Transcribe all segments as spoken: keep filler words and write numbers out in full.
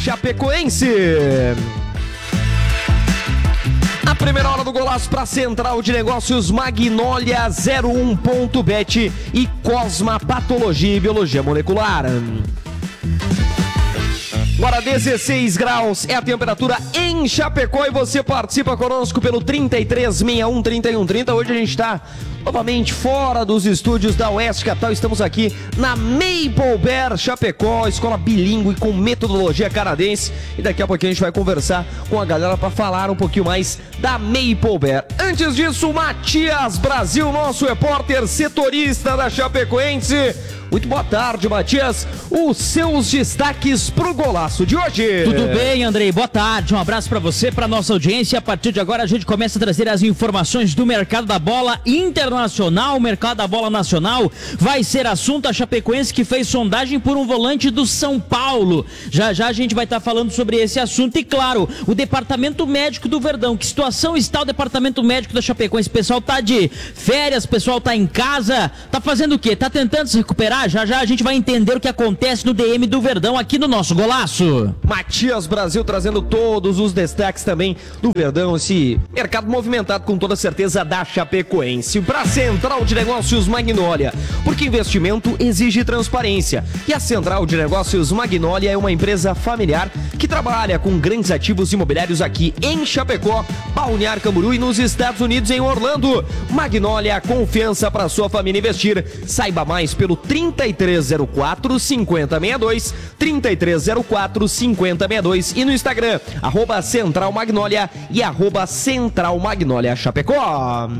Chapecoense. A primeira hora do golaço para Central de Negócios, Magnólia zero um ponto bet e Cosma Patologia e Biologia Molecular. Agora dezesseis graus é a temperatura em Chapecó e você participa conosco pelo trinta e três, sessenta e um, trinta e um, trinta. Hoje a gente está novamente fora dos estúdios da Oeste Capital. Estamos aqui na Maple Bear Chapecó, escola bilíngue com metodologia canadense. E daqui a pouquinho a gente vai conversar com a galera para falar um pouquinho mais da Maple Bear. Antes disso, Matias Brasil, nosso repórter setorista da Chapecoense. Muito boa tarde, Matias. Os seus destaques pro golaço de hoje. Tudo bem, Andrei? Boa tarde. Um abraço para você, para nossa audiência. A partir de agora a gente começa a trazer as informações do mercado da bola internacional, o mercado da bola nacional. Vai ser assunto a Chapecoense que fez sondagem por um volante do São Paulo. Já já a gente vai estar falando sobre esse assunto e, claro, o departamento médico do Verdão. Que situação está o departamento médico da Chapecoense? O pessoal tá de férias, o pessoal tá em casa, tá fazendo o quê? Tá tentando se recuperar? Já já a gente vai entender o que acontece no D M do Verdão aqui no nosso golaço. Matias Brasil trazendo todos os destaques também do Verdão, esse mercado movimentado com toda certeza da Chapecoense. Para a Central de Negócios Magnólia, porque investimento exige transparência. E a Central de Negócios Magnólia é uma empresa familiar que trabalha com grandes ativos imobiliários aqui em Chapecó, Balneário Camboriú e nos Estados Unidos em Orlando. Magnólia, confiança para sua família investir. Saiba mais pelo trinta e três zero quatro, cinquenta sessenta e dois, trinta e três zero quatro, cinquenta sessenta e dois e no Instagram, arroba Central Magnólia e arroba Central Magnólia Chapecó.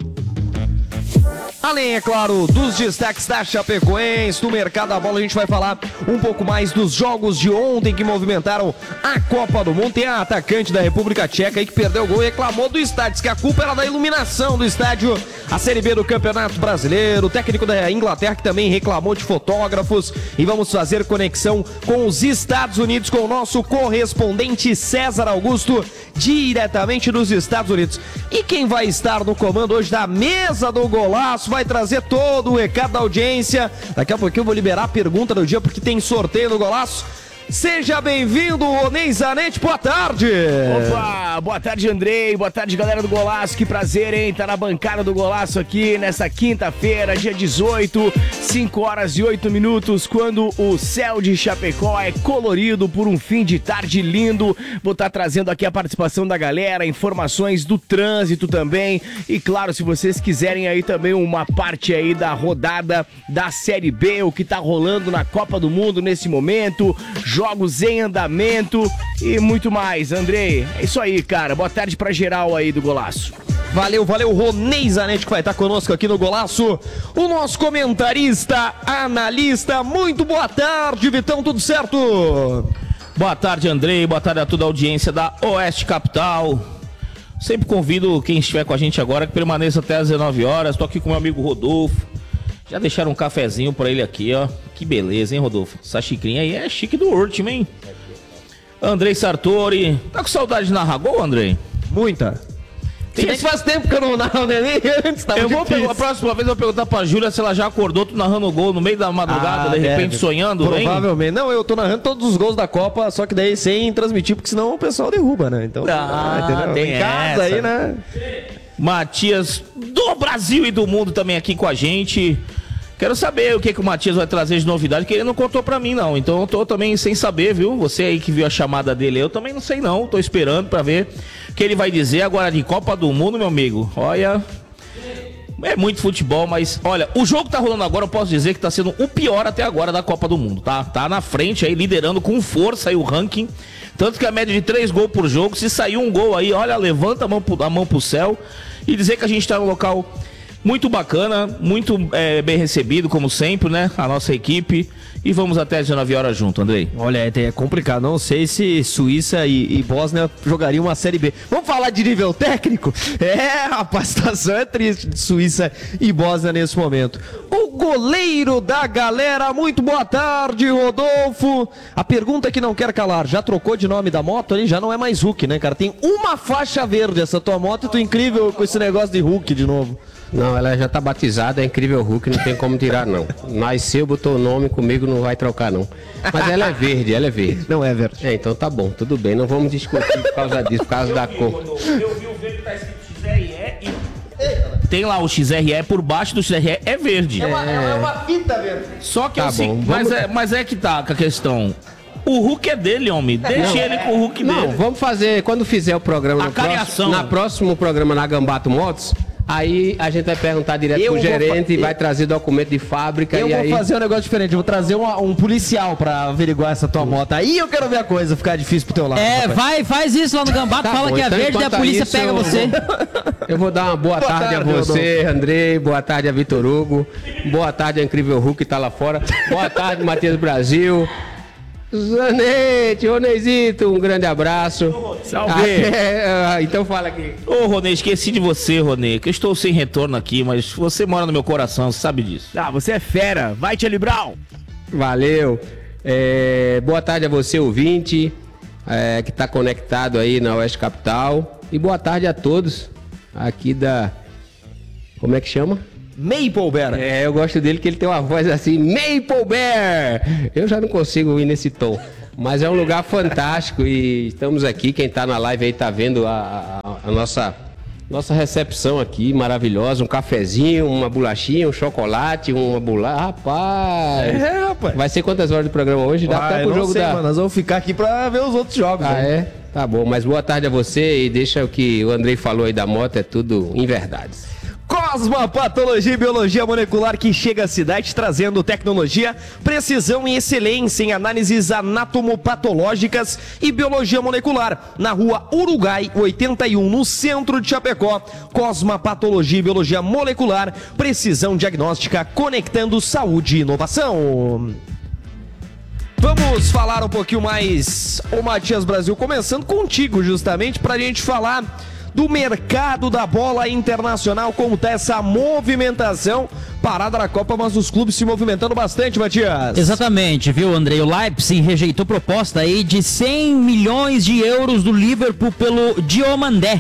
Além, é claro, dos destaques da Chapecoense, do mercado da bola, a gente vai falar um pouco mais dos jogos de ontem que movimentaram a Copa do Mundo. Tem a atacante da República Tcheca aí que perdeu o gol e reclamou do estádio, diz que a culpa era da iluminação do estádio. A Série B do Campeonato Brasileiro, o técnico da Inglaterra que também reclamou de fotógrafos. E vamos fazer conexão com os Estados Unidos com o nosso correspondente César Augusto, diretamente dos Estados Unidos. E quem vai estar no comando hoje da mesa do golaço, vai trazer todo o recado da audiência. Daqui a pouquinho eu vou liberar a pergunta do dia, porque tem sorteio no golaço. Seja bem-vindo, Ronei Zanetti, boa tarde. Opa, boa tarde, Andrei, boa tarde, galera do Golaço, que prazer, hein, tá na bancada do Golaço aqui nessa quinta-feira, dia dezoito, cinco horas e oito minutos, quando o céu de Chapecó é colorido por um fim de tarde lindo. Vou estar trazendo aqui a participação da galera, informações do trânsito também, e claro, se vocês quiserem aí também uma parte aí da rodada da Série B, o que tá rolando na Copa do Mundo nesse momento, jogos em andamento e muito mais. Andrei, é isso aí, cara. Boa tarde pra geral aí do Golaço. Valeu, valeu, Ronei Zanetti que vai estar conosco aqui no Golaço. O nosso comentarista, analista. Muito boa tarde, Vitão, tudo certo? Boa tarde, Andrei. Boa tarde a toda a audiência da Oeste Capital. Sempre convido quem estiver com a gente agora que permaneça até às dezenove horas. Tô aqui com meu amigo Rodolfo. Já deixaram um cafezinho pra ele aqui, ó. Que beleza, hein, Rodolfo? Essa xicrinha aí é chique do último, hein? Andrei Sartori. Tá com saudade de narrar gol, Andrei? Muita. Tem esse... faz tempo que eu não narro nem antes, tava Eu vou pegar, a próxima vez eu vou perguntar pra Júlia se ela já acordou, tu narrando gol no meio da madrugada, ah, de repente deve. sonhando, Provavelmente. Hein? Não, eu tô narrando todos os gols da Copa, só que daí sem transmitir, porque senão o pessoal derruba, né? Então, ah, entendeu? Tem em casa aí, né? Matias do Brasil e do mundo também aqui com a gente. Quero saber o que, que o Matias vai trazer de novidade, que ele não contou pra mim, não. Então eu tô também sem saber, viu? Você aí que viu a chamada dele, eu também não sei, não. Tô esperando pra ver o que ele vai dizer agora de Copa do Mundo, meu amigo. Olha, é muito futebol, mas olha, o jogo que tá rolando agora, eu posso dizer que tá sendo o pior até agora da Copa do Mundo, tá? Tá na frente aí, liderando com força aí o ranking. Tanto que a média de três gols por jogo, se sair um gol aí, olha, levanta a mão pro, a mão pro céu e dizer que a gente tá no local... Muito bacana, muito é, bem recebido, como sempre, né? A nossa equipe. E vamos até às dezenove horas junto, Andrei. Olha, é complicado. Não sei se Suíça e, e Bósnia jogariam uma Série B. Vamos falar de nível técnico? É, rapaz, a situação é triste de Suíça e Bósnia nesse momento. O goleiro da galera, muito boa tarde, Rodolfo. A pergunta que não quer calar, já trocou de nome da moto ali? Já não é mais Hulk, né, cara? Tem uma faixa verde essa tua moto e tu incrível com esse negócio de Hulk de novo. Não, ela já tá batizada, é Incrível Hulk, não tem como tirar, não. Nasceu, botou o nome, comigo não vai trocar, não. Mas ela é verde, ela é verde. Não é verde. É, então tá bom, tudo bem, não vamos discutir por causa disso, por causa da cor. Eu vi o verde que tá escrito X R E e... Tem lá o X R E, por baixo do X R E é verde. É uma, é uma fita verde. Só que Tá é o seguinte, bom, mas, vamos- é, mas é que tá com a questão. O Hulk é dele, homem. Deixa ele com o Hulk Não, dele. vamos fazer, quando fizer o programa A no próximo, cariação. na próximo programa na Gambato Motos, aí a gente vai perguntar direto Eu pro vou gerente fa- e vai trazer documento de fábrica Eu e vou aí... fazer um negócio diferente, eu vou trazer um, um policial pra averiguar essa tua moto. Aí eu quero ver a coisa ficar difícil pro teu lado. É, rapaz. vai, faz isso lá no Gambato, Tá fala bom, que é então, verde e a enquanto polícia isso, pega eu- você. Eu vou dar uma boa, Boa tarde, tarde, a você, Andrei. Boa tarde a Vitor Hugo. Boa tarde a Incrível Hulk que tá lá fora. Boa tarde, Matias Brasil. Zanete, Ronezito, um grande abraço. Salve. Ah, é, então fala aqui. Ô, Ronê, esqueci de você, Ronê, que eu estou sem retorno aqui, mas você mora no meu coração, você sabe disso. Ah, você é fera. Vai, Tia Libral. Valeu. É, boa tarde a você, ouvinte, é, que está conectado aí na Oeste Capital. E boa tarde a todos aqui da... Como é que chama? Maple Bear. É, eu gosto dele que ele tem uma voz assim, Maple Bear! Eu já não consigo ir nesse tom. Mas é um lugar fantástico e estamos aqui. Quem tá na live aí tá vendo a, a- a nossa, nossa recepção aqui, maravilhosa. Um cafezinho, uma bolachinha, um chocolate, uma bolacha. Rapaz! É, rapaz. Vai ser quantas horas de programa hoje? Dá Ah, até eu pro não jogo sei, da... mano, nós vamos ficar aqui pra ver os outros jogos. Ah, né? é? Tá bom, mas boa tarde a você e deixa o que o Andrei falou aí da moto, é tudo em verdades. Cosma Patologia e Biologia Molecular que chega à cidade trazendo tecnologia, precisão e excelência em análises anatomopatológicas e biologia molecular. Na rua Uruguai oitenta e um, no centro de Chapecó. Cosma Patologia e Biologia Molecular, precisão diagnóstica, conectando saúde e inovação. Vamos falar um pouquinho mais, ô Matias Brasil, começando contigo justamente pra gente falar do mercado da bola internacional, como tá essa movimentação, parada na Copa, mas os clubes se movimentando bastante, Matias. Exatamente, viu, Andrei? O Leipzig rejeitou proposta aí de cem milhões de euros do Liverpool pelo Diomandé.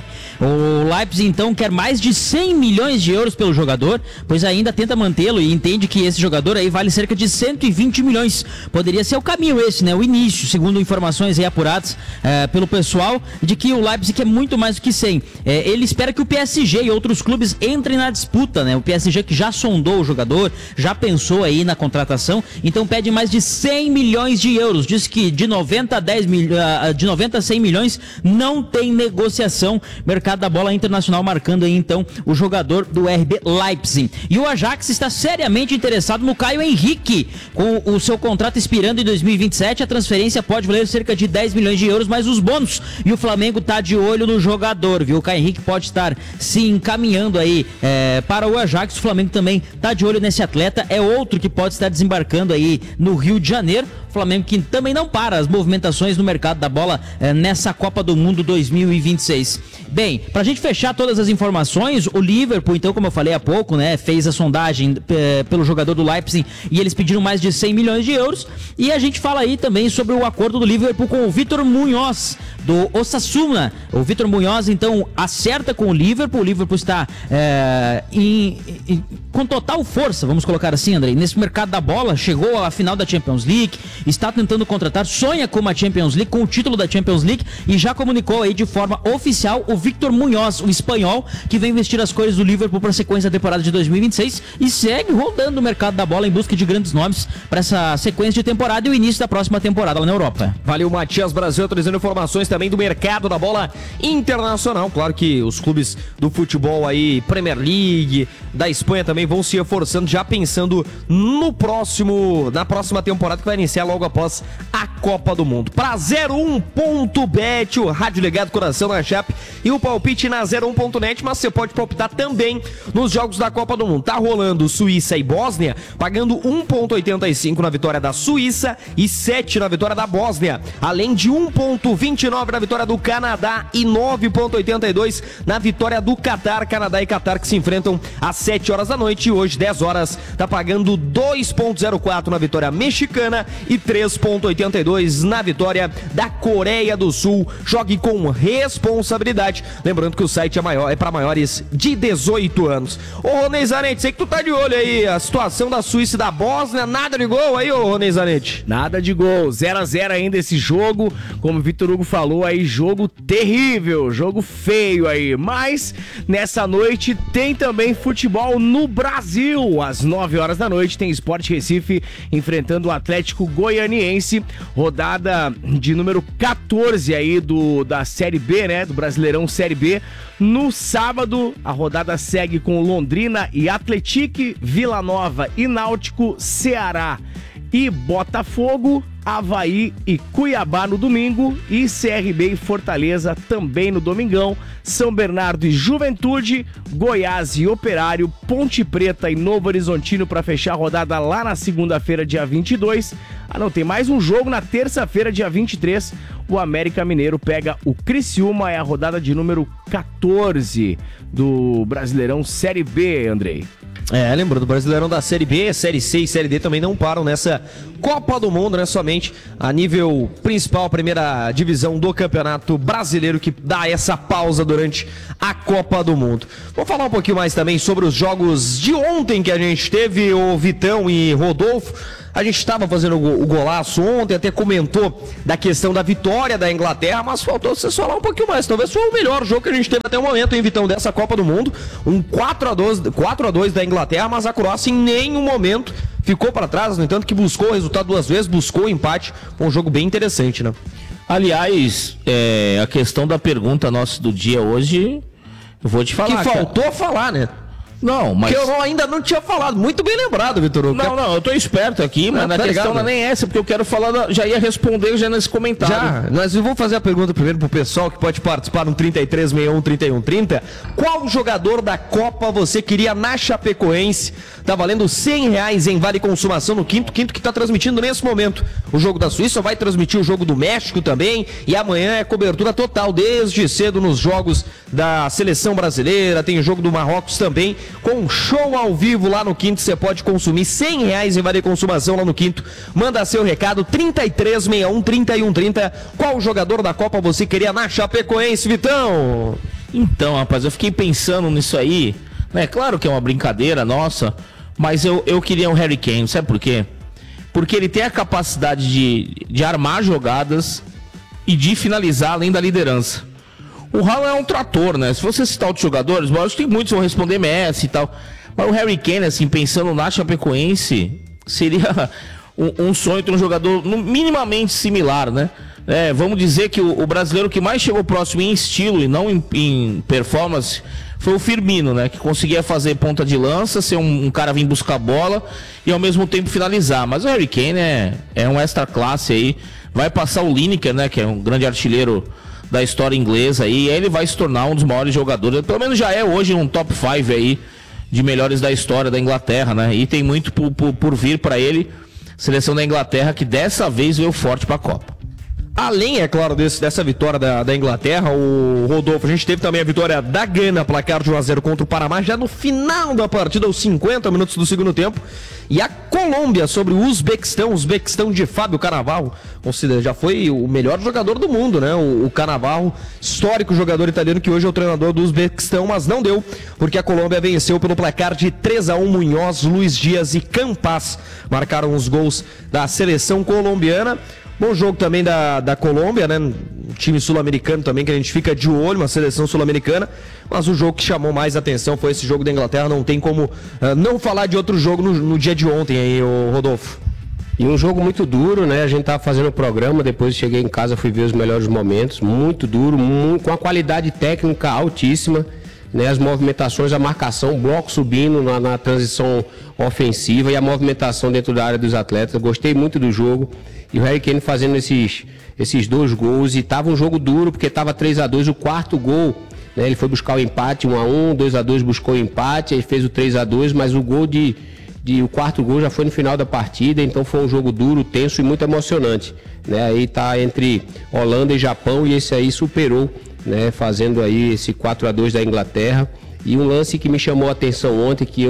O Leipzig, então, quer mais de cem milhões de euros pelo jogador, pois ainda tenta mantê-lo e entende que esse jogador aí vale cerca de cento e vinte milhões. Poderia ser o caminho esse, né? O início, segundo informações aí apuradas eh, pelo pessoal, de que o Leipzig quer muito mais do que cem. Eh, ele espera que o P S G e outros clubes entrem na disputa, né? O P S G que já sondou o jogador, já pensou aí na contratação, então pede mais de cem milhões de euros. Diz que de noventa a dez mil, de noventa a cem milhões não tem negociação. Mercado da bola internacional marcando aí então o jogador do R B Leipzig. E o Ajax está seriamente interessado no Caio Henrique. Com o seu contrato expirando em dois mil e vinte e sete, a transferência pode valer cerca de dez milhões de euros mais os bônus. E o Flamengo tá de olho no jogador, viu? O Caio Henrique pode estar se encaminhando aí é, para o Ajax. O Flamengo também tá de olho nesse atleta, é outro que pode estar desembarcando aí no Rio de Janeiro. Flamengo que também não para as movimentações no mercado da bola eh, nessa Copa do Mundo dois mil e vinte e seis. Bem, pra gente fechar todas as informações, o Liverpool, então, como eu falei há pouco, né, fez a sondagem eh, pelo jogador do Leipzig e eles pediram mais de cem milhões de euros. E a gente fala aí também sobre o acordo do Liverpool com o Vitor Munhoz, do Osasuna. O Vitor Munhoz, então, acerta com o Liverpool. O Liverpool está eh, em, em, com total força, vamos colocar assim, André, nesse mercado da bola, chegou à final da Champions League, está tentando contratar, sonha com uma Champions League, com o título da Champions League, e já comunicou aí de forma oficial o Vitor Munhoz, o espanhol, que vem vestir as cores do Liverpool para a sequência da temporada de dois mil e vinte e seis e segue rodando o mercado da bola em busca de grandes nomes para essa sequência de temporada e o início da próxima temporada lá na Europa. Valeu, Matias Brasil, trazendo informações também do mercado da bola internacional. Claro que os clubes do futebol aí, Premier League, da Espanha também vão se reforçando, já pensando no próximo, na próxima temporada que vai iniciar logo após a Copa do Mundo. Pra zero um ponto bet, o rádio ligado, coração na Chape, e o palpite na zero um ponto net, mas você pode palpitar também nos jogos da Copa do Mundo. Tá rolando Suíça e Bósnia, pagando um ponto oitenta e cinco na vitória da Suíça e sete na vitória da Bósnia, além de um ponto vinte e nove na vitória do Canadá e nove ponto oitenta e dois na vitória do Catar. Canadá e Catar que se enfrentam às sete horas da noite, e hoje hoje, dez horas, tá pagando dois vírgula zero quatro na vitória mexicana e três vírgula oitenta e dois na vitória da Coreia do Sul. Jogue com responsabilidade. Lembrando que o site é, maior, é para maiores de dezoito anos. Ô, Ronei Zanetti, sei que tu tá de olho aí, a situação da Suíça e da Bósnia, nada de gol aí, ô Ronei Zanetti? Nada de gol, zero a zero ainda esse jogo, como o Vitor Hugo falou aí, jogo terrível, jogo feio aí, mas nessa noite tem também futebol no Brasil, às nove horas da noite tem Sport Recife enfrentando o Atlético Goianiense, rodada de número quatorze aí do, da Série B, né, do Brasileirão Série B. No sábado, a rodada segue com Londrina e Atlético, Vila Nova e Náutico, Ceará e Botafogo, Avaí e Cuiabá no domingo e C R B e Fortaleza também no domingão, São Bernardo e Juventude, Goiás e Operário, Ponte Preta e Novo Horizontino para fechar a rodada lá na segunda-feira, dia vinte e dois. Ah, não, tem mais um jogo na terça-feira, dia vinte e três. O América Mineiro pega o Criciúma, é a rodada de número quatorze do Brasileirão Série B, Andrei. É, lembrando, o Brasileirão da Série B, Série C e Série D também não param nessa Copa do Mundo, né? Somente a nível principal, a primeira divisão do Campeonato Brasileiro que dá essa pausa durante a Copa do Mundo. Vou falar um pouquinho mais também sobre os jogos de ontem que a gente teve, o Vitão e Rodolfo. A gente estava fazendo o golaço ontem, até comentou da questão da vitória da Inglaterra, mas faltou vocês falar um pouquinho mais. Talvez foi o melhor jogo que a gente teve até o momento, hein, Vitão, dessa Copa do Mundo. Um quatro a dois da Inglaterra, mas a Croácia em nenhum momento ficou para trás, no entanto que buscou o resultado duas vezes, buscou o empate. Um jogo bem interessante, né? Aliás, é, a questão da pergunta nossa do dia hoje, eu vou te falar. Que faltou cara. falar, né? Não, mas... Que eu ainda não tinha falado. Muito bem lembrado, Vitor Hugo. Não, não, eu tô esperto aqui, mas a questão não é nem essa, porque eu quero falar, da... já ia responder já nesse comentário. Já, mas eu vou fazer a pergunta primeiro pro pessoal que pode participar no trinta e três, sessenta e um, trinta e um, trinta. Qual jogador da Copa você queria na Chapecoense? Tá valendo cem reais em vale consumação no Quinto. Quinto que tá transmitindo nesse momento o jogo da Suíça, vai transmitir o jogo do México também. E amanhã é cobertura total, desde cedo nos jogos da Seleção Brasileira. Tem o jogo do Marrocos também, com show ao vivo lá no Quinto. Você pode consumir cem reais em vale consumação lá no Quinto. Manda seu recado, trinta e três, sessenta e um, trinta e um, trinta. Qual jogador da Copa você queria na Chapecoense, Vitão? Então, rapaz, eu fiquei pensando nisso aí. É claro que é uma brincadeira nossa, mas eu, eu queria um Harry Kane, sabe por quê? Porque ele tem a capacidade de, de armar jogadas e de finalizar além da liderança. O Haaland é um trator, né? Se você citar outros jogadores, eu acho que tem muitos que vão responder Messi e tal. Mas o Harry Kane, assim, pensando na Chapecoense, seria um, um sonho ter um jogador minimamente similar, né? É, vamos dizer que o, o brasileiro que mais chegou próximo em estilo e não em, em performance foi o Firmino, né? Que conseguia fazer ponta de lança, ser um, um cara vir buscar bola e ao mesmo tempo finalizar. Mas o Harry Kane é, é um extra classe aí. Vai passar o Lineker, né? Que é um grande artilheiro da história inglesa aí, e ele vai se tornar um dos maiores jogadores, pelo menos já é hoje um top cinco aí de melhores da história da Inglaterra, né? E tem muito por, por, por vir para ele, seleção da Inglaterra que dessa vez veio forte para a Copa. Além, é claro, desse, dessa vitória da, da Inglaterra, o Rodolfo, a gente teve também a vitória da Gana, placar de um a zero contra o Panamá, já no final da partida, aos cinquenta minutos do segundo tempo. E a Colômbia sobre o Uzbequistão, Uzbequistão de Fábio Cannavaro, já foi o melhor jogador do mundo, né? O, o Cannavaro, histórico jogador italiano que hoje é o treinador do Uzbequistão, mas não deu, porque a Colômbia venceu pelo placar de três a um, Munhoz, Luiz Dias e Campas marcaram os gols da seleção colombiana. Bom jogo também da, da Colômbia, né? Um time sul-americano também que a gente fica de olho, uma seleção sul-americana. Mas o jogo que chamou mais atenção foi esse jogo da Inglaterra. Não tem como uh, não falar de outro jogo no, no dia de ontem aí, o Rodolfo. E um jogo muito duro, né? A gente tava fazendo o programa, depois cheguei em casa, fui ver os melhores momentos. Muito duro, muito, com a qualidade técnica altíssima. Né, as movimentações, a marcação, o bloco subindo na, na transição ofensiva e a movimentação dentro da área dos atletas. Eu gostei muito do jogo. E o Harry Kane fazendo esses, esses dois gols. E estava um jogo duro, porque estava três a dois. O quarto gol, né, ele foi buscar o empate, um a um, dois a dois buscou o empate, aí fez o três a dois, mas o gol de, de... O quarto gol já foi no final da partida, então foi um jogo duro, tenso e muito emocionante. Né, aí está entre Holanda e Japão, e esse aí superou, né, fazendo aí esse quatro a dois da Inglaterra. E um lance que me chamou a atenção ontem, que eu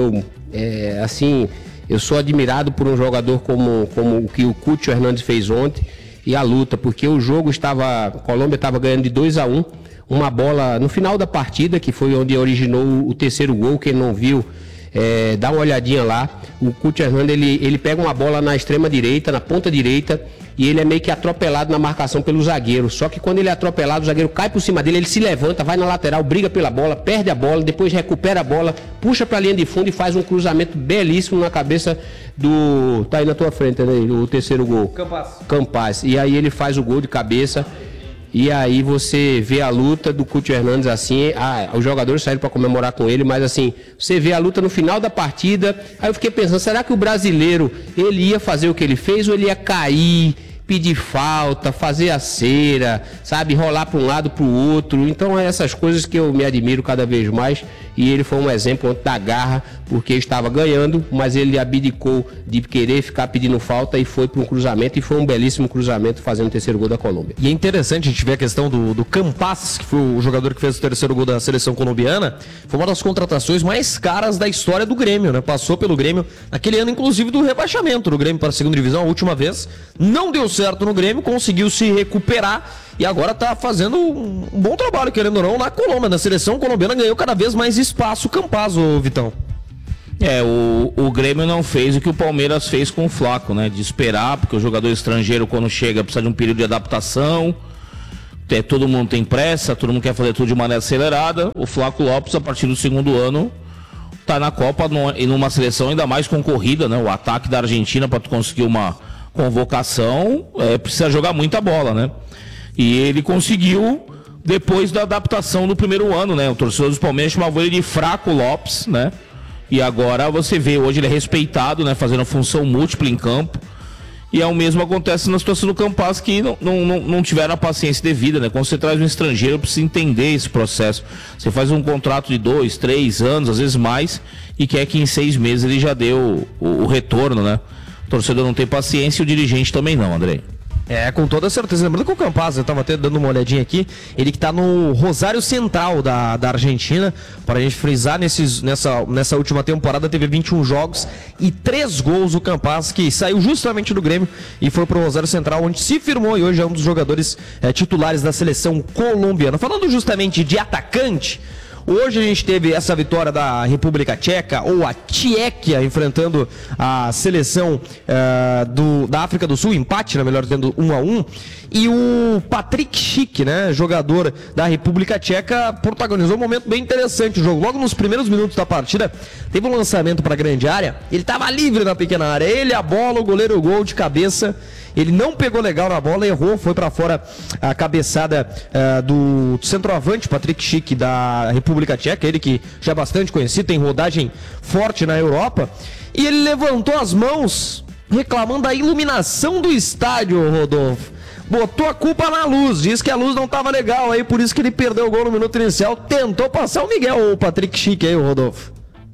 É, assim, eu sou admirado por um jogador como, como o que o Cúcio Hernandes fez ontem e a luta, porque o jogo estava, a Colômbia estava ganhando de dois a um, uma bola no final da partida, que foi onde originou o terceiro gol, quem não viu, é, dá uma olhadinha lá. O Cúcio Hernandes, ele, ele pega uma bola na extrema direita, na ponta direita, e ele é meio que atropelado na marcação pelo zagueiro. Só que quando ele é atropelado, o zagueiro cai por cima dele, ele se levanta, vai na lateral, briga pela bola, perde a bola, depois recupera a bola, puxa pra linha de fundo e faz um cruzamento belíssimo na cabeça do... Tá aí na tua frente, né? O terceiro gol. Campaz. Campaz. E aí ele faz o gol de cabeça. E aí você vê a luta do Cúcio Hernandes assim, ah, os jogadores saíram para comemorar com ele, mas assim, você vê a luta no final da partida, aí eu fiquei pensando, será que o brasileiro, ele ia fazer o que ele fez ou ele ia cair, pedir falta, fazer a cera, sabe, rolar para um lado para o outro? Então é essas coisas que eu me admiro cada vez mais, e ele foi um exemplo da garra, porque estava ganhando, mas ele abdicou de querer ficar pedindo falta e foi para um cruzamento, e foi um belíssimo cruzamento fazendo o terceiro gol da Colômbia. E é interessante a gente ver a questão do, do Campaz, que foi o jogador que fez o terceiro gol da seleção colombiana, foi uma das contratações mais caras da história do Grêmio, né? Passou pelo Grêmio naquele ano, inclusive, do rebaixamento do Grêmio para a segunda divisão, a última vez, não deu certo no Grêmio, conseguiu se recuperar e agora tá fazendo um bom trabalho, querendo ou não, na Colômbia. Na seleção colombiana ganhou cada vez mais espaço o Campaz, ô Vitão. É, o, o Grêmio não fez o que o Palmeiras fez com o Flaco, né? De esperar, porque o jogador estrangeiro, quando chega, precisa de um período de adaptação. É, todo mundo tem pressa, todo mundo quer fazer tudo de maneira acelerada. O Flaco Lopes, a partir do segundo ano, tá na Copa no, e numa seleção ainda mais concorrida, né? O ataque da Argentina, para tu conseguir uma convocação, é, precisa jogar muita bola, né? E ele conseguiu depois da adaptação do primeiro ano, né? O torcedor dos Palmeiras chamava ele de Fraco Lopes, né? E agora você vê, hoje ele é respeitado, né? Fazendo função múltipla em campo. E é o mesmo acontece na situação do Campaz, que não, não, não, não tiveram a paciência devida, né? Quando você traz um estrangeiro, precisa entender esse processo. Você faz um contrato de dois, três anos, às vezes mais, e quer que em seis meses ele já dê o, o, o retorno, né? O torcedor não tem paciência e o dirigente também não, Andrei. É, com toda certeza. Lembrando que o Campaz, eu estava até dando uma olhadinha aqui, ele que está no Rosário Central da, da Argentina, para a gente frisar, nesses, nessa, nessa última temporada teve vinte e um jogos e três gols o Campaz, que saiu justamente do Grêmio e foi para o Rosário Central, onde se firmou e hoje é um dos jogadores é, titulares da seleção colombiana. Falando justamente de atacante, hoje a gente teve essa vitória da República Tcheca, ou a Tchequia, enfrentando a seleção uh, do, da África do Sul, empate, na melhor dizendo, um a um. E o Patrick Schick, né, jogador da República Tcheca, protagonizou um momento bem interessante o jogo. Logo nos primeiros minutos da partida, teve um lançamento para a grande área, ele estava livre na pequena área, ele, a bola, o goleiro, o gol de cabeça. Ele não pegou legal na bola, errou, foi para fora a cabeçada uh, do centroavante Patrick Schick da República Tcheca, ele que já é bastante conhecido, tem rodagem forte na Europa, e ele levantou as mãos reclamando da iluminação do estádio, Rodolfo. Botou a culpa na luz, disse que a luz não estava legal aí, por isso que ele perdeu o gol no minuto inicial, tentou passar o Miguel, o Patrick Schick aí, o Rodolfo.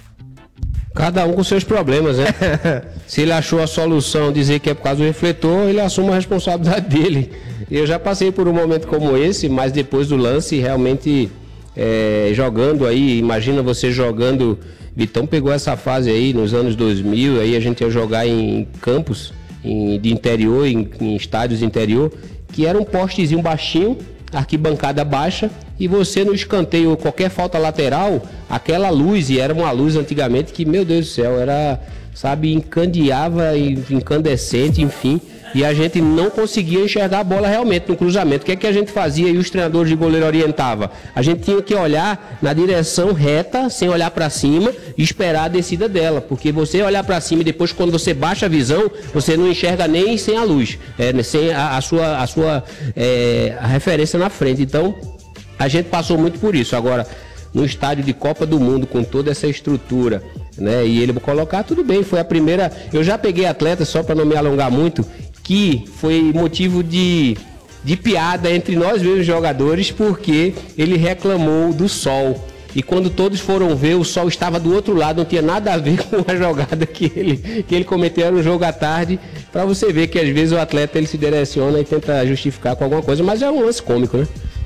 Cada um com seus problemas, né? Se ele achou a solução dizer que é por causa do refletor, ele assume a responsabilidade dele. Eu já passei por um momento como esse, mas depois do lance, realmente é, jogando aí, imagina você jogando, Vitão pegou essa fase aí nos anos dois mil, aí a gente ia jogar em campos em, de interior, em, em estádios de interior, que era um postezinho baixinho, arquibancada baixa, e você no escanteio, qualquer falta lateral, aquela luz, e era uma luz antigamente que, meu Deus do céu, era, sabe, encandeava, incandescente, enfim, e a gente não conseguia enxergar a bola realmente no cruzamento. O que é que a gente fazia e os treinadores de goleiro orientavam? A gente tinha que olhar na direção reta, sem olhar para cima, e esperar a descida dela, porque você olhar para cima e depois quando você baixa a visão, você não enxerga nem sem a luz, é, sem a, a sua, a sua é, a referência na frente. Então, a gente passou muito por isso. Agora, no estádio de Copa do Mundo, com toda essa estrutura, né, e ele colocar, tudo bem, foi a primeira... Eu já peguei atleta, só para não me alongar muito, que foi motivo de, de piada entre nós mesmos jogadores, porque ele reclamou do sol. E quando todos foram ver, o sol estava do outro lado, não tinha nada a ver com a jogada que ele, que ele cometeu no jogo à tarde, para você ver que às vezes o atleta ele se direciona e tenta justificar com alguma coisa, mas é um lance cômico, né?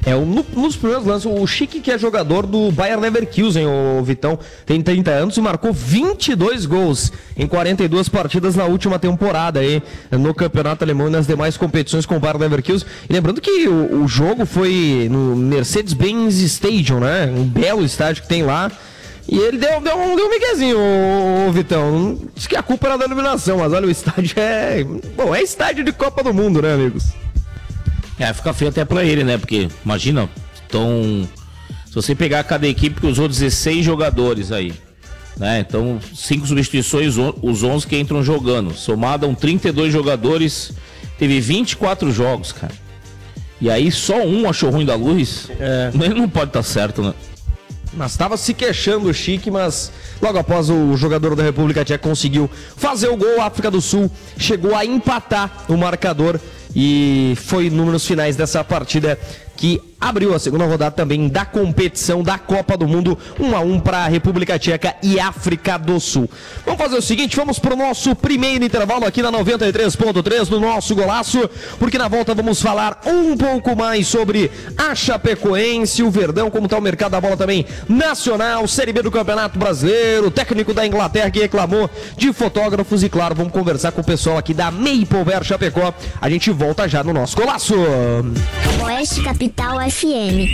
É, um, no, nos primeiros lances, o Chique, que é jogador do Bayer Leverkusen, o Vitão, tem trinta anos e marcou vinte e dois gols em quarenta e duas partidas na última temporada aí, no campeonato alemão e nas demais competições com o Bayer Leverkusen. E lembrando que o, o jogo foi no Mercedes-Benz Stadium, né? Um belo estádio que tem lá. E ele deu, deu, um, deu um miguezinho, o, o Vitão. Diz que a culpa era da iluminação, mas olha, o estádio é... Bom, é estádio de Copa do Mundo, né, amigos? É, fica feio até pra ele, né? Porque, imagina, então, se você pegar cada equipe que usou dezesseis jogadores aí, né? Então, cinco substituições, os onze que entram jogando. Somado a trinta e dois jogadores, teve vinte e quatro jogos, cara. E aí só um achou ruim da luz. É. Ele não pode estar certo, né? Mas estava se queixando o Chique, mas logo após o jogador da República Tcheca conseguiu fazer o gol, a África do Sul chegou a empatar o marcador e foi números finais dessa partida que abriu a segunda rodada também da competição da Copa do Mundo, um a um para a República Tcheca e África do Sul. Vamos fazer o seguinte, vamos para o nosso primeiro intervalo aqui na noventa e três ponto três do nosso Golaço, porque na volta vamos falar um pouco mais sobre a Chapecoense, o Verdão, como está o mercado da bola também nacional, Série B do Campeonato Brasileiro, o técnico da Inglaterra que reclamou de fotógrafos e claro, vamos conversar com o pessoal aqui da Maple Bear Chapecó. A gente volta já no nosso Golaço. Oeste Capital F M.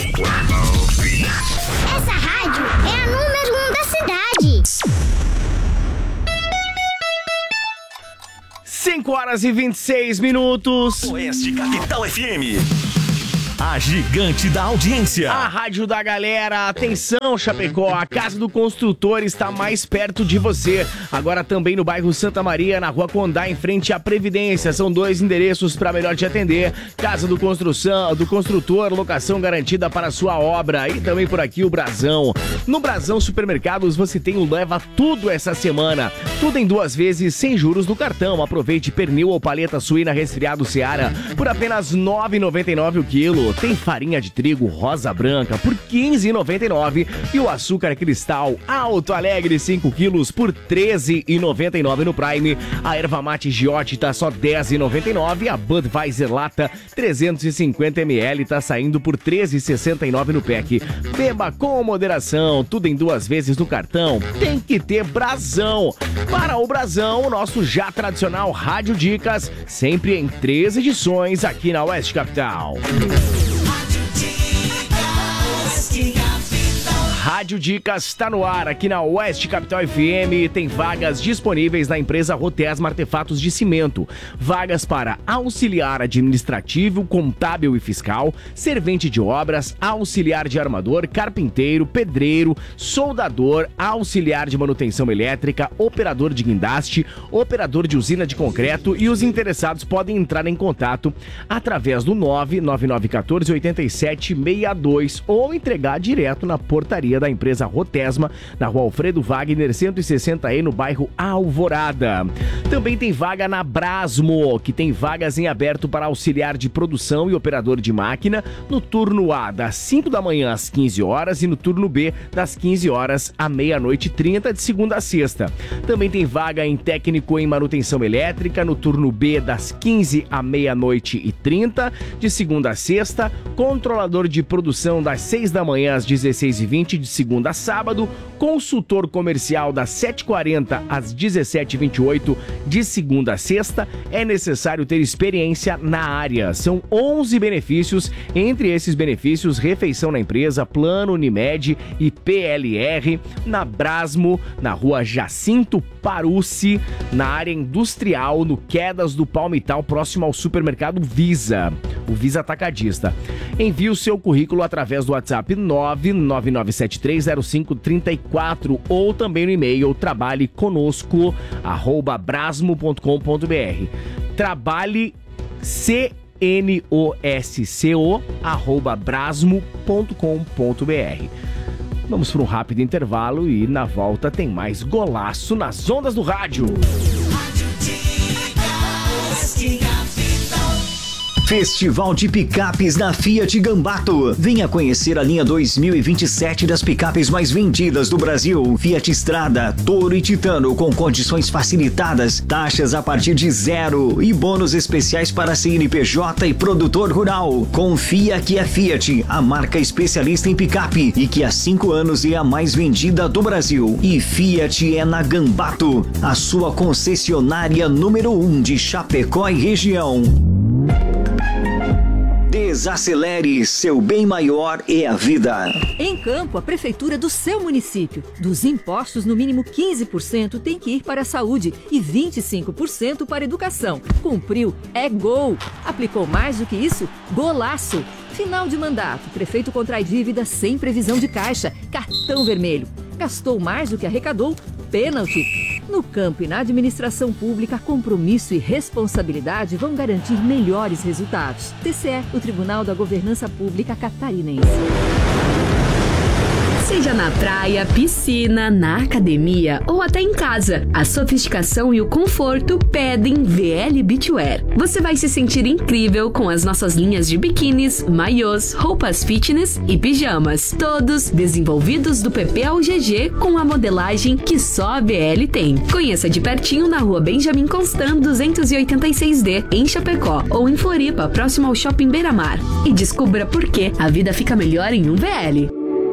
Essa rádio é a número um da cidade. cinco horas e vinte e seis minutos. Oeste Capital F M. A gigante da audiência. A rádio da galera. Atenção, Chapecó. A Casa do Construtor está mais perto de você. Agora também no bairro Santa Maria, na Rua Condá, em frente à Previdência. São dois endereços para melhor te atender. Casa do Construção, do Construtor, locação garantida para a sua obra. E também por aqui o Brasão. No Brasão Supermercados você tem o Leva Tudo essa semana. Tudo em duas vezes, sem juros no cartão. Aproveite pernil ou paleta suína resfriado Seara por apenas nove reais e noventa e nove centavos o quilo. Tem farinha de trigo rosa branca por quinze reais e noventa e nove centavos e o açúcar cristal Alto Alegre cinco quilos por treze reais e noventa e nove centavos no Prime. A erva mate Giotti tá só dez reais e noventa e nove centavos. A Budweiser Lata trezentos e cinquenta mililitros tá saindo por treze reais e sessenta e nove centavos no pack. Beba com moderação, tudo em duas vezes no cartão. Tem que ter Brasão. Para o Brasão, o nosso já tradicional Rádio Dicas, sempre em três edições aqui na Oeste Capital. Rádio Dicas está no ar aqui na Oeste Capital F M. Tem vagas disponíveis na empresa Rotesma Artefatos de Cimento. Vagas para auxiliar administrativo, contábil e fiscal, servente de obras, auxiliar de armador, carpinteiro, pedreiro, soldador, auxiliar de manutenção elétrica, operador de guindaste, operador de usina de concreto, e os interessados podem entrar em contato através do nove nove nove um quatro oito sete seis dois ou entregar direto na portaria da empresa Rotesma, na Rua Alfredo Wagner cento e sessenta E, no bairro Alvorada. Também tem vaga na Brasmo, que tem vagas em aberto para auxiliar de produção e operador de máquina, no turno A das cinco da manhã às quinze horas e no turno B das quinze horas à meia-noite e trinta, de segunda a sexta. Também tem vaga em técnico em manutenção elétrica, no turno B das quinze à meia-noite e trinta, de segunda a sexta, controlador de produção das seis da manhã às dezesseis e vinte, de segunda a sábado, consultor comercial das sete e quarenta às dezessete e vinte e oito, de segunda a sexta. É necessário ter experiência na área. São onze benefícios, entre esses benefícios, refeição na empresa, plano Unimed e P L R, na Brasmo, na Rua Jacinto Parucci, na área industrial, no Quedas do Palmital, próximo ao supermercado Visa, o Visa Atacadista. Envie o seu currículo através do WhatsApp nove nove nove sete três zero cinco três quatro ou também no e-mail trabalhe conosco arroba brasmo ponto com ponto br. Trabalhe C N O S C O arroba brasmo ponto com ponto br. Vamos para um rápido intervalo e na volta tem mais Golaço nas ondas do rádio. Festival de Picapes na Fiat Gambato. Venha conhecer a linha dois mil e vinte e sete das picapes mais vendidas do Brasil. Fiat Strada, Toro e Titano com condições facilitadas, taxas a partir de zero e bônus especiais para C N P J e produtor rural. Confia que é Fiat, a marca especialista em picape e que há cinco anos é a mais vendida do Brasil. E Fiat é na Gambato, a sua concessionária número um de Chapecó e região. Desacelere, seu bem maior é a vida. Em Campo, a prefeitura do seu município. Dos impostos, no mínimo quinze por cento tem que ir para a saúde e vinte e cinco por cento para a educação. Cumpriu, é gol. Aplicou mais do que isso? Golaço. Final de mandato, prefeito contrai dívida sem previsão de caixa, cartão vermelho. Gastou mais do que arrecadou? Pênalti. No campo e na administração pública, compromisso e responsabilidade vão garantir melhores resultados. T C E, o Tribunal da Governança Pública Catarinense. Seja na praia, piscina, na academia ou até em casa, a sofisticação e o conforto pedem V L Beachwear. Você vai se sentir incrível com as nossas linhas de biquínis, maiôs, roupas fitness e pijamas, todos desenvolvidos do P P ao G G com a modelagem que só a V L tem. Conheça de pertinho na rua Benjamin Constant duzentos e oitenta e seis D, em Chapecó, ou em Floripa, próximo ao Shopping Beira-Mar. E descubra por que a vida fica melhor em um V L.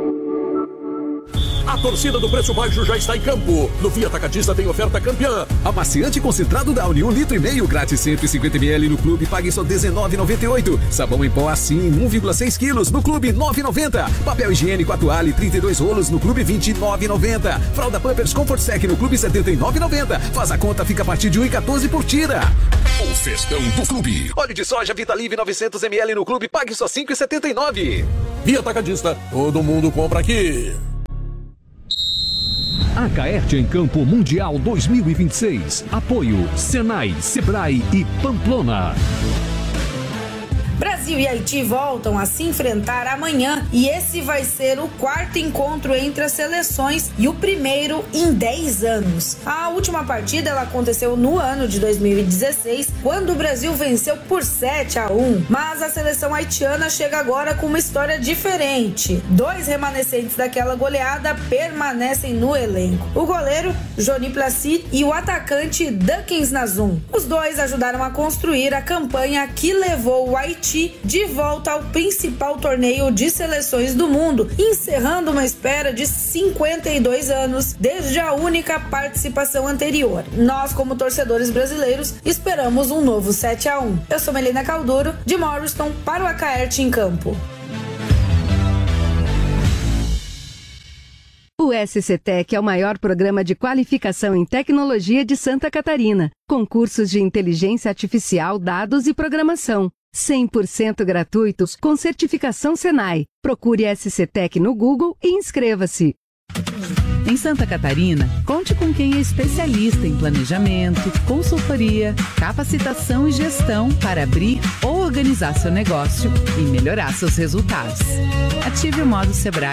A torcida do Preço Baixo já está em campo. No Via Atacadista tem oferta campeã. Amaciante concentrado Downy, um litro e meio, grátis cento e cinquenta mililitros no clube, pague só dezenove reais e noventa e oito centavos. Sabão em pó assim, um vírgula seis quilos, no clube nove reais e noventa centavos. Papel higiênico Atuale, trinta e dois rolos, no clube vinte e nove reais e noventa centavos. Fralda Pampers Comfort Sec no clube setenta e nove reais e noventa centavos. Faz a conta, fica a partir de um real e quatorze centavos por tira. O festão do clube. Óleo de soja Vitalive novecentos mililitros no clube, pague só cinco reais e setenta e nove centavos. Via Atacadista, todo mundo compra aqui. A Caerte em Campo Mundial dois mil e vinte e seis. Apoio Senai, Sebrae e Pamplona. Brasil e Haiti voltam a se enfrentar amanhã e esse vai ser o quarto encontro entre as seleções e o primeiro em dez anos. A última partida ela aconteceu no ano de dois mil e dezesseis, quando o Brasil venceu por sete a um, mas a seleção haitiana chega agora com uma história diferente. Dois remanescentes daquela goleada permanecem no elenco: o goleiro Johnny Placide e o atacante Dukins Nazum. Os dois ajudaram a construir a campanha que levou o Haiti de volta ao principal torneio de seleções do mundo, encerrando uma espera de cinquenta e dois anos desde a única participação anterior. Nós, como torcedores brasileiros, esperamos um novo sete a um. Eu sou Melina Calduro, de Morriston, para o Acaerte em Campo. O S C Tec é o maior programa de qualificação em tecnologia de Santa Catarina, com cursos de inteligência artificial, dados e programação. cem por cento gratuitos com certificação Senai. Procure S C Tec no Google e inscreva-se. Em Santa Catarina, conte com quem é especialista em planejamento, consultoria, capacitação e gestão para abrir ou organizar seu negócio e melhorar seus resultados. Ative o modo Sebrae.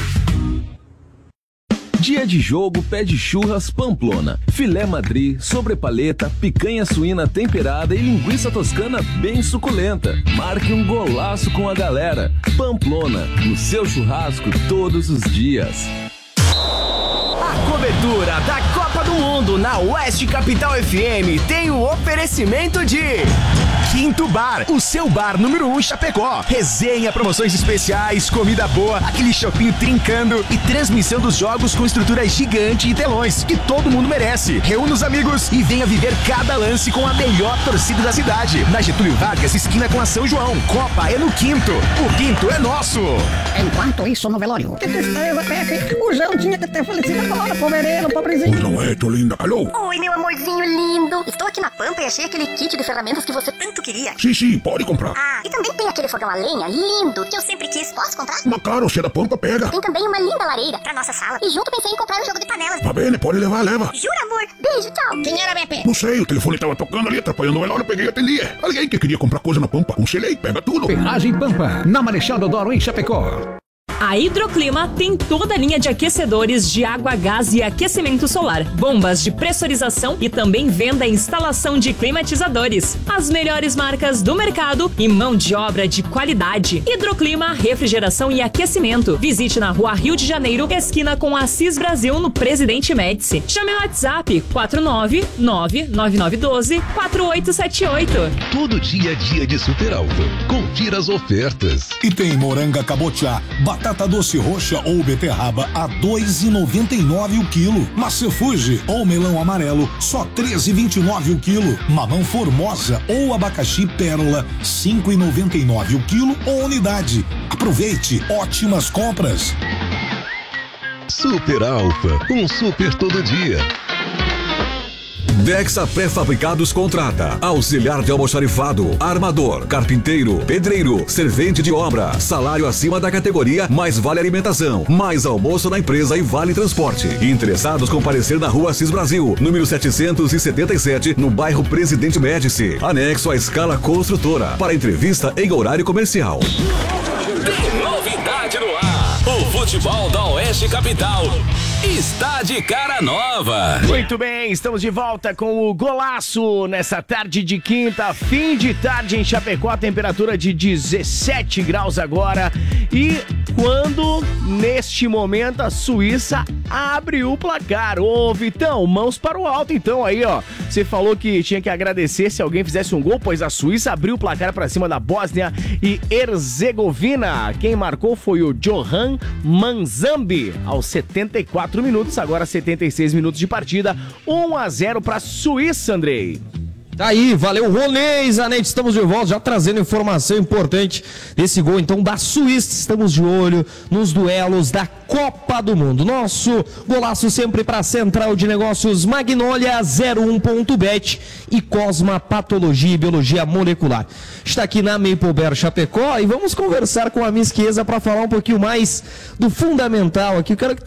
Dia de jogo pede churras Pamplona, filé madri, sobrepaleta, picanha suína temperada e linguiça toscana bem suculenta. Marque um golaço com a galera. Pamplona, no seu churrasco todos os dias. A cobertura da Copa do Mundo na Oeste Capital F M tem o oferecimento de Quinto Bar, o seu bar número um em Chapecó. Resenha, promoções especiais, comida boa, aquele chopinho trincando e transmissão dos jogos com estrutura gigante e telões que todo mundo merece. Reúna os amigos e venha viver cada lance com a melhor torcida da cidade. Na Getúlio Vargas, esquina com a São João. Copa é no Quinto. O Quinto é nosso. Enquanto isso, no velório. Que tristeza, Pepe. O João tinha que ter falecido agora, povereiro, pobrezinho. Não é, tô linda, alô? Oi, meu amorzinho lindo. Estou aqui na Pampa e achei aquele kit de ferramentas que você tanto queria. Sim, sim, pode comprar. Ah, e também tem aquele fogão a lenha lindo que eu sempre quis. Posso comprar? Uma cara, você é da Pampa, pega. Tem também uma linda lareira pra nossa sala. E junto pensei em comprar um jogo de panelas. Tá bem, pode levar, leva. Jura, amor? Beijo, tchau. Quem era, Beppe? Não sei, o telefone tava tocando ali, atrapalhando o velório, eu peguei e atendi. Alguém que queria comprar coisa na Pampa, aconselhei, pega tudo. Ferragem Pampa, na Marechal Deodoro, em Chapecó. A Hidroclima tem toda a linha de aquecedores de água, gás e aquecimento solar, bombas de pressurização e também venda e instalação de climatizadores. As melhores marcas do mercado e mão de obra de qualidade. Hidroclima, refrigeração e aquecimento. Visite na Rua Rio de Janeiro, esquina com Assis Brasil, no Presidente Médici. Chame no WhatsApp quatro nove nove nove nove um dois quatro oito sete oito. Todo dia é dia de Super Alfa. Confira as ofertas. E tem moranga cabotiá, batata doce roxa ou beterraba a dois reais e noventa e nove centavos o quilo. Maçã Fuji ou melão amarelo só treze reais e vinte e nove centavos o quilo. Mamão Formosa ou abacaxi pérola cinco reais e noventa e nove centavos o quilo ou unidade. Aproveite, ótimas compras. Super Alfa, um super todo dia. Dexa Pré-Fabricados contrata auxiliar de almoxarifado, armador, carpinteiro, pedreiro, servente de obra, salário acima da categoria, mais vale alimentação, mais almoço na empresa e vale transporte. Interessados comparecer na Rua Assis Brasil, número setecentos e setenta e sete, no bairro Presidente Médici, anexo à Escala Construtora, para entrevista em horário comercial. Tem novidade no ar. O futebol da Oeste Capital está de cara nova. Muito bem, estamos de volta com o Golaço nessa tarde de quinta, fim de tarde em Chapecó, a temperatura de dezessete graus agora. E quando, neste momento, a Suíça abre o placar. Ô, Vitão, mãos para o alto então aí, ó. Você falou que tinha que agradecer se alguém fizesse um gol, pois a Suíça abriu o placar para cima da Bósnia e Herzegovina. Quem marcou foi o Johan Manzambi, aos setenta e quatro minutos, agora setenta e seis minutos de partida, um a zero para a Suíça, Andrei. Tá aí, valeu, Ronei Zanetti, estamos de volta, já trazendo informação importante desse gol, então, da Suíça. Estamos de olho nos duelos da Copa do Mundo. Nosso golaço sempre para a Central de Negócios Magnolia zero um ponto bet e Cosma Patologia e Biologia Molecular. Está aqui na Maple Bear Chapecó e vamos conversar com a Miss Chiesa para falar um pouquinho mais do fundamental aqui. Eu quero que